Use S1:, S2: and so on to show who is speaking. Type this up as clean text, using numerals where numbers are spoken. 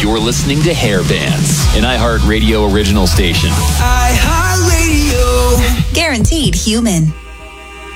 S1: You're listening to Hair Bands, an iHeartRadio original station.
S2: iHeartRadio.
S3: Guaranteed human.